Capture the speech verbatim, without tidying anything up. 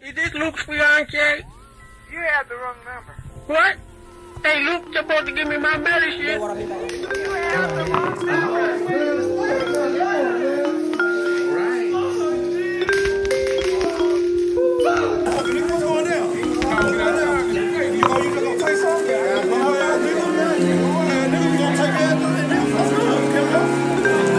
Is this Luke's fiance? You have the wrong number. What? Hey, Luke supposed to give me my medicine. You have the wrong number.